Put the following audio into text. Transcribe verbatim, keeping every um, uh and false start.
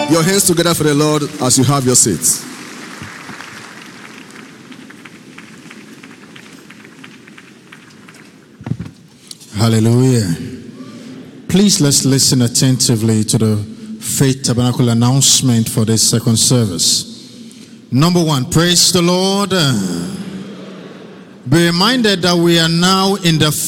your hands together for the Lord as you have your seats. Hallelujah. Please let's listen attentively to the Faith Tabernacle announcement for this second service. Number one, praise the Lord. Be reminded that we are now in the